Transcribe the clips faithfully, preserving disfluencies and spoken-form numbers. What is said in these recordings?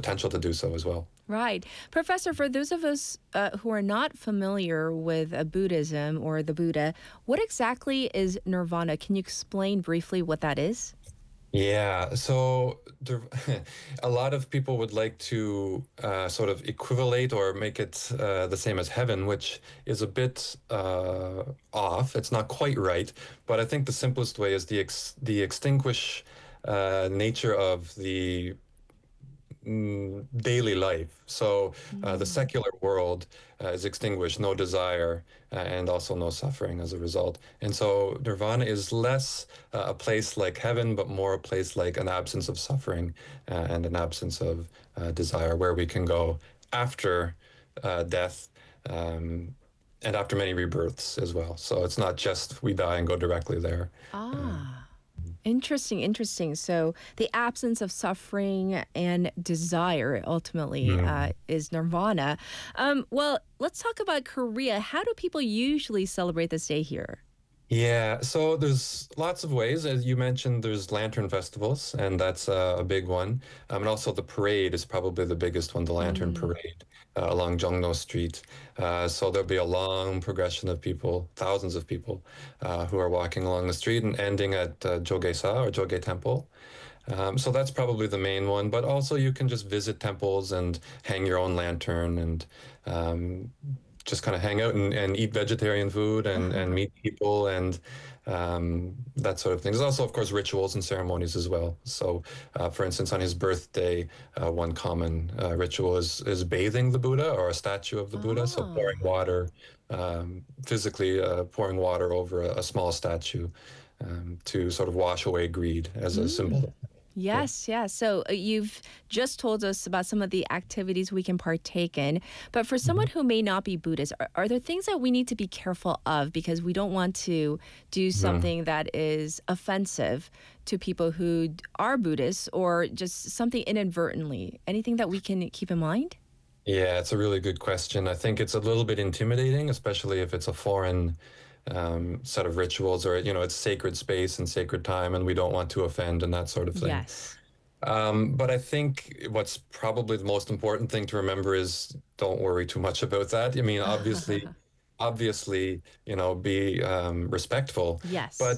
potential to do so as well. Right. Professor, for those of us uh, who are not familiar with uh, Buddhism or the Buddha, what exactly is nirvana? Can you explain briefly what that is? Yeah, so there, a lot of people would like to uh, sort of equivalate or make it uh, the same as heaven, which is a bit uh, off. It's not quite right, but I think the simplest way is the ex the extinguish uh, nature of the mm, daily life. So uh, the Mm. secular world uh, is extinguished, no desire, uh, and also no suffering as a result. And so nirvana is less uh, a place like heaven, but more a place like an absence of suffering uh, and an absence of uh, desire, where we can go after uh, death. Um, and after many rebirths as well. So it's not just we die and go directly there. Uh, Ah. Interesting, interesting. So the absence of suffering and desire ultimately uh, mm. is nirvana. Um, well, let's talk about Korea. How do people usually celebrate this day here? Yeah, so there's lots of ways. As you mentioned, there's lantern festivals, and that's uh, a big one. Um, and also the parade is probably the biggest one, the Lantern Mm. Parade uh, along Jongno Street. Uh, so there'll be a long progression of people, thousands of people, uh, who are walking along the street and ending at uh, Jogesa or Joge Temple. Um, so that's probably the main one, but also you can just visit temples and hang your own lantern and um, just kind of hang out and, and eat vegetarian food and, and Uh-huh. meet people and um, that sort of thing. There's also, of course, rituals and ceremonies as well. So, uh, for instance, on his birthday, uh, one common uh, ritual is, is bathing the Buddha or a statue of the Buddha. So pouring Ah. water, um, physically uh, pouring water over a, a small statue um, to sort of wash away greed as a Mm. symbol. Yeah. Yes, yes. So uh, you've just told us about some of the activities we can partake in. But for someone Mhm. who may not be Buddhist, are, are there things that we need to be careful of because we don't want to do Mhm. something that is offensive to people who d- are Buddhists or just something inadvertently? Anything that we can keep in mind? Yeah, it's a really good question. I think it's a little bit intimidating, especially if it's a foreign um, set of rituals or, you know, it's sacred space and sacred time, and we don't want to offend and that sort of thing. Yes. Um, but I think what's probably the most important thing to remember is don't worry too much about that. I mean, obviously, obviously, you know, be um, respectful, Yes. but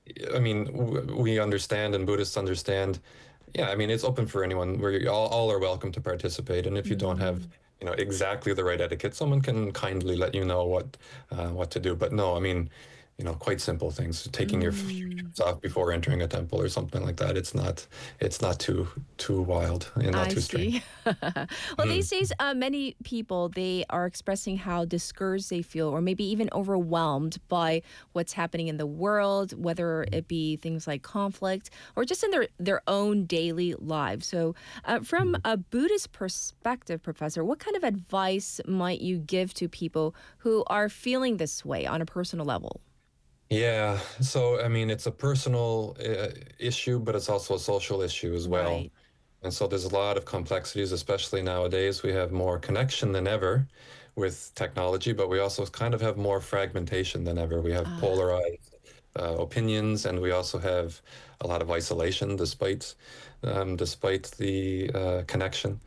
I mean, w we understand and Buddhists understand. Yeah, I mean, it's open for anyone. We're all, all are welcome to participate. And if you don't have, Mm. you know, exactly the right etiquette, someone can kindly let you know what uh, what to do. But no, I mean, you know, quite simple things. Taking your Mm. shoes off before entering a temple or something like that. It's not it's not too too wild and not I too strange. see. Well, these Mm. days, uh, many people they are expressing how discouraged they feel, or maybe even overwhelmed by what's happening in the world, whether it be things like conflict or just in their their own daily lives. So, uh, from Mm. a Buddhist perspective, Professor, what kind of advice might you give to people who are feeling this way on a personal level? Yeah, so I mean, it's a personal uh, issue, but it's also a social issue as well. Right. And so there's a lot of complexities, especially nowadays. We have more connection than ever with technology, but we also kind of have more fragmentation than ever. We have Ah, polarized uh, opinions, and we also have a lot of isolation despite um, despite the uh, connection.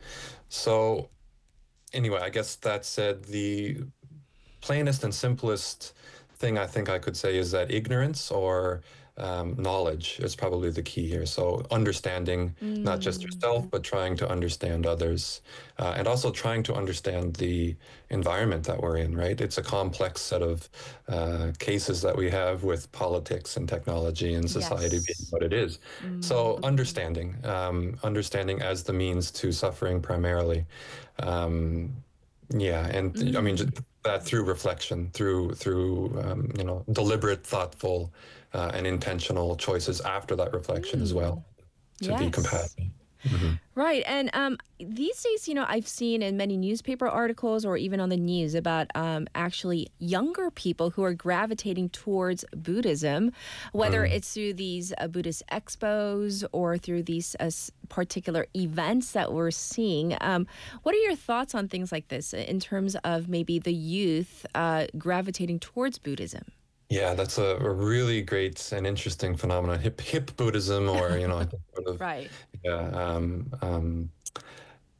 So anyway, I guess that said, the plainest and simplest thing I think I could say is that ignorance or um, knowledge is probably the key here. So understanding not just mm, yourself, but trying to understand others, uh, and also trying to understand the environment that we're in, right? It's a complex set of uh, cases that we have with politics and technology and society being yes. what it is. Mm, So understanding, um, understanding as the means to suffering primarily. Um, yeah, and I mean mm, just that through reflection, through through um, you know deliberate, thoughtful, uh, and intentional choices after that reflection as mm. well to be Yes. compassionate. Hmm. Right. And um, these days, you know, I've seen in many newspaper articles or even on the news about um, actually younger people who are gravitating towards Buddhism, whether Mm. it's through these uh, Buddhist expos or through these uh, s- particular events that we're seeing. Um, what are your thoughts on things like this in terms of maybe the youth uh, gravitating towards Buddhism? Yeah, that's a, a really great and interesting phenomenon. Hip hip Buddhism, or you know, I think sort of Right. yeah. Um, um,